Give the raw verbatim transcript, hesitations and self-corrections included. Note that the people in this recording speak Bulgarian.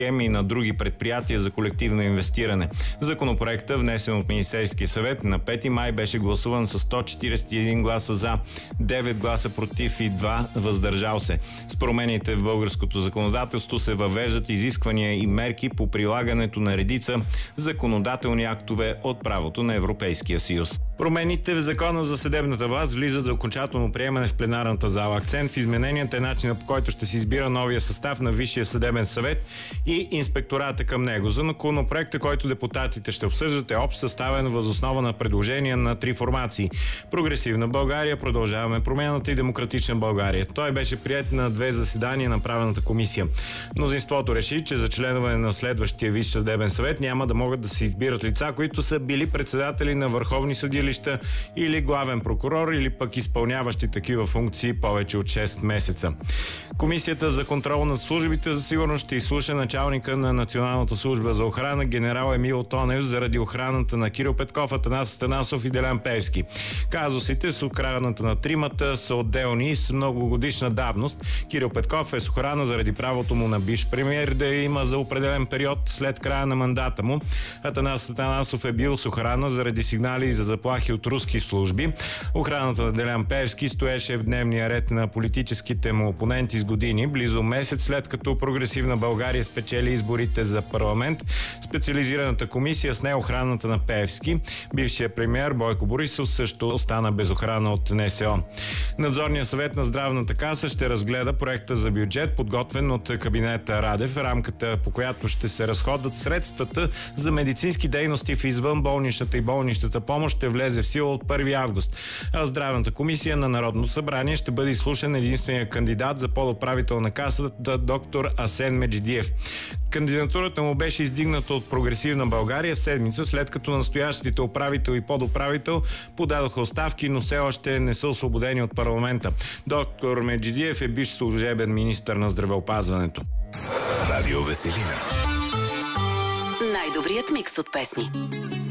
и на други предприятия за колективно инвестиране. Законопроектът, внесен от Министерския съвет на пети май, беше гласуван с сто четиридесет и един гласа за, девет гласа против и два въздържал се. С промените в българското законодателство се въвеждат изисквания и мерки по прилагането на редица законодателни актове от правото на Европейския съюз. Промените в Закона за съдебната власт влизат за окончателно приемане в пленарната зала. Акцент в измененията е начина, по който ще се избира новия състав на Висшия съдебен съвет и инспектората към него. Законопроектът, който депутатите ще обсъждат, е общ, съставен въз основа на предложения на три формации: Прогресивна България, Продължаваме промяната и Демократична България. Той беше приет на две заседания на правната комисия. Мнозинството реши, че за членове на следващия Висш съдебен съвет няма да могат да се избират лица, които са били председатели на върховни съдилища или главен прокурор, или пък изпълняващи такива функции повече от шест месеца. Комисията за контрол над службите за сигурност ще изслуша началника на Националната служба за охрана генерал Емил Тонев заради охраната на Кирил Петков, Атанас Атанасов и Делян Пеевски. Казусите с охраната на тримата са отделни и с многогодишна давност. Кирил Петков е с охрана заради правото му на бивш премиер да има за определен период след края на мандата му. Атанас Атанасов е бил с охрана заради сигнали за заплахи от руски служби. Охраната на Делян Пеевски стоеше в дневния ред на политическите му опоненти с години. Близо месец след като Прогресивна България спечели изборите за парламент, специализираната комисия сне охраната на Пеевски. Бившият премиер Бойко Борисов също остана без охрана от НСО. Надзорният съвет на Здравната каса ще разгледа проекта за бюджет, подготвен от кабинета Радев, рамката по която ще се разходват средствата за медицински дейности в извънболничната и болничната помощ, ще влезе в сила от първи август. А Здравната комисия на Народното събрание ще бъде изслушан единствения кандидат за подуправител на касата, доктор Асен Меджидиев. Кандидатурата му беше издигната от Прогресивна България седмица след като настоящите управител и подуправител подадоха оставки, но все още не са освободени от парламента. Доктор Меджидиев е бивш служебен министър на здравеопазването. Радио Веселина. Най-добрият микс от песни.